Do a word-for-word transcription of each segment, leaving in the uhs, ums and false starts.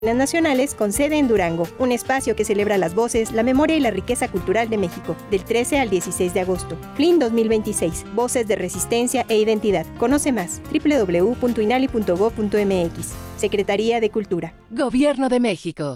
Nacionales con sede en Durango, un espacio que celebra las voces, la memoria y la riqueza cultural de México, del trece al dieciséis de agosto. Flin dos mil veintiséis, Voces de Resistencia e Identidad. Conoce más, doble u doble u doble u punto inali punto gob punto eme equis. Secretaría de Cultura. Gobierno de México.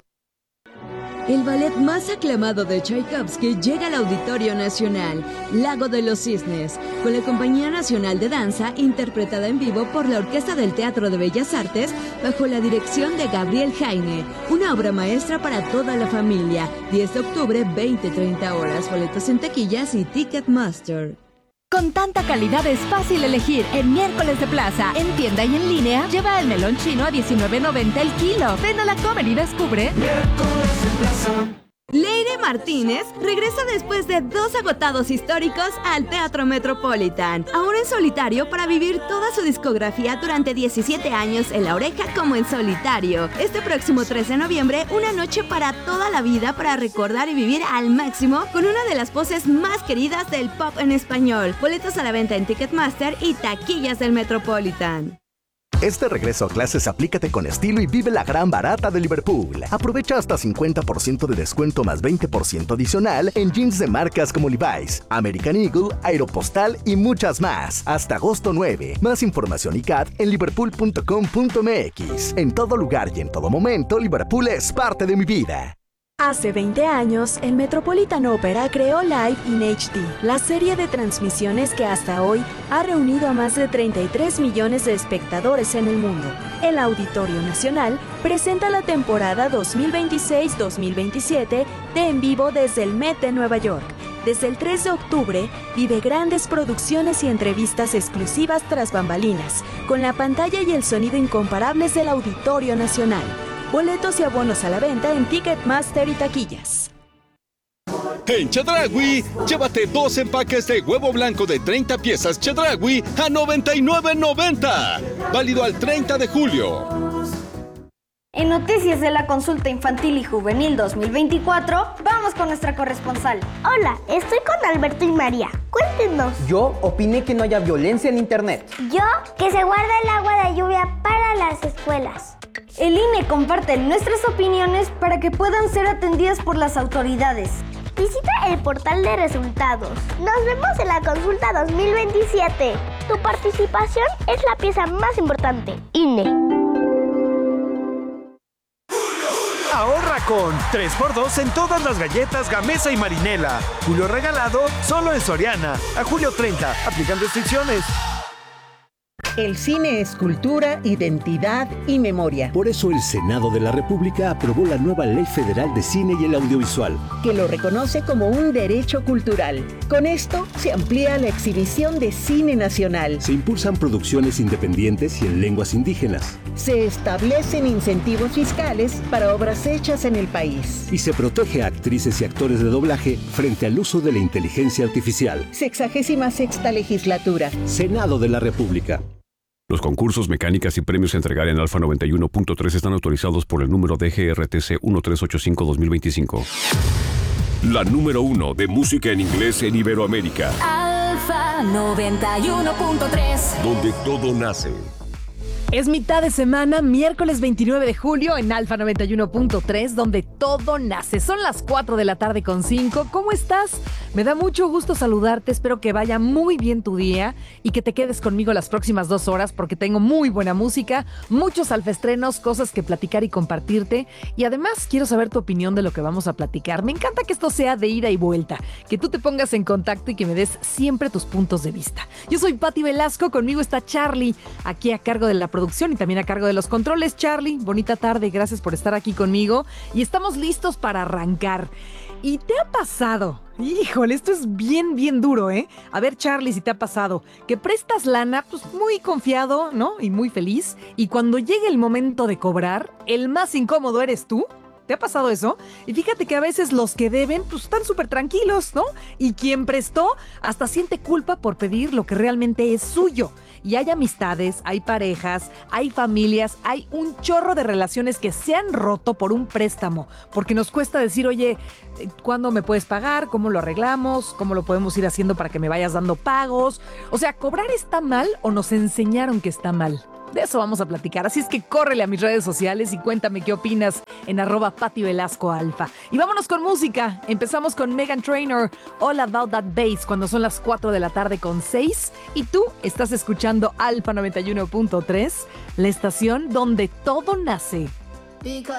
El ballet más aclamado de Tchaikovsky llega al Auditorio Nacional, Lago de los Cisnes, con la Compañía Nacional de Danza, interpretada en vivo por la Orquesta del Teatro de Bellas Artes, bajo la dirección de Gabriel Jaime. Una obra maestra para toda la familia. diez de octubre, veinte treinta horas. Boletos en taquillas y Ticketmaster. Con tanta calidad es fácil elegir. En Miércoles de Plaza, en tienda y en línea, lleva el melón chino a diecinueve noventa el kilo. Ven a la Comer y descubre Miércoles de Plaza. Leire Martínez regresa después de dos agotados históricos al Teatro Metropolitan, ahora en solitario para vivir toda su discografía durante diecisiete años en La Oreja como en solitario. Este próximo tres de noviembre, una noche para toda la vida para recordar y vivir al máximo con una de las voces más queridas del pop en español. Boletos a la venta en Ticketmaster y taquillas del Metropolitan. Este regreso a clases aplícate con estilo y vive la gran barata de Liverpool. Aprovecha hasta cincuenta por ciento de descuento más veinte por ciento adicional en jeans de marcas como Levi's, American Eagle, Aeropostal y muchas más. Hasta agosto nueve. Más información y C A T en liverpool punto com punto eme equis. En todo lugar y en todo momento, Liverpool es parte de mi vida. Hace veinte años, el Metropolitan Opera creó Live in H D, la serie de transmisiones que hasta hoy ha reunido a más de treinta y tres millones de espectadores en el mundo. El Auditorio Nacional presenta la temporada dos mil veintiséis dos mil veintisiete de En Vivo desde el Met de Nueva York. Desde el tres de octubre, vive grandes producciones y entrevistas exclusivas tras bambalinas, con la pantalla y el sonido incomparables del Auditorio Nacional. Boletos y abonos a la venta en Ticketmaster y taquillas. En Chedraui, llévate dos empaques de huevo blanco de treinta piezas Chedraui a noventa y nueve noventa. Válido al treinta de julio. En Noticias de la Consulta Infantil y Juvenil dos mil veinticuatro, vamos con nuestra corresponsal. Hola, estoy con Alberto y María. Cuéntenos. Yo opiné que no haya violencia en internet. Yo, que se guarda el agua de lluvia para las escuelas. El I N E comparte nuestras opiniones para que puedan ser atendidas por las autoridades. Visita el portal de resultados. Nos vemos en la consulta dos mil veintisiete. Tu participación es la pieza más importante. I N E. Ahorra con tres por dos en todas las galletas Gamesa y Marinela. Julio regalado solo en Soriana. A julio treinta. Aplican restricciones. El cine es cultura, identidad y memoria. Por eso el Senado de la República aprobó la nueva Ley Federal de Cine y el Audiovisual, que lo reconoce como un derecho cultural. Con esto se amplía la exhibición de cine nacional. Se impulsan producciones independientes y en lenguas indígenas. Se establecen incentivos fiscales para obras hechas en el país. Y se protege a actrices y actores de doblaje frente al uso de la inteligencia artificial. Sexagésima sexta legislatura. Senado de la República. Los concursos, mecánicas y premios a entregar en Alfa noventa y uno punto tres están autorizados por el número D G R T C uno tres ocho cinco dos mil veinticinco. La número uno de música en inglés en Iberoamérica. Alfa noventa y uno punto tres. Donde todo nace. Es mitad de semana, miércoles veintinueve de julio en Alfa noventa y uno punto tres, donde todo nace. Son las cuatro de la tarde con cinco. ¿Cómo estás? Me da mucho gusto saludarte. Espero que vaya muy bien tu día y que te quedes conmigo las próximas dos horas porque tengo muy buena música, muchos alfestrenos, cosas que platicar y compartirte. Y además quiero saber tu opinión de lo que vamos a platicar. Me encanta que esto sea de ida y vuelta, que tú te pongas en contacto y que me des siempre tus puntos de vista. Yo soy Pati Velasco, conmigo está Charlie, aquí a cargo de la producción y también a cargo de los controles. Charlie, bonita tarde, gracias por estar aquí conmigo y estamos listos para arrancar. ¿Y te ha pasado? Híjole, esto es bien, bien duro, ¿eh? A ver, Charlie, si te ha pasado que prestas lana, pues muy confiado, ¿no? Y muy feliz, y cuando llegue el momento de cobrar, el más incómodo eres tú. ¿Te ha pasado eso? Y fíjate que a veces los que deben, pues están súper tranquilos, ¿no? Y quien prestó hasta siente culpa por pedir lo que realmente es suyo. Y hay amistades, hay parejas, hay familias, hay un chorro de relaciones que se han roto por un préstamo. Porque nos cuesta decir, oye, ¿cuándo me puedes pagar? ¿Cómo lo arreglamos? ¿Cómo lo podemos ir haciendo para que me vayas dando pagos? O sea, ¿cobrar está mal o nos enseñaron que está mal? De eso vamos a platicar. Así es que córrele a mis redes sociales y cuéntame qué opinas en arroba Pati Velasco Alfa. Y vámonos con música. Empezamos con Meghan Trainor, All About That Bass, cuando son las cuatro de la tarde con seis. Y tú estás escuchando Alfa noventa y uno punto tres, la estación donde todo nace.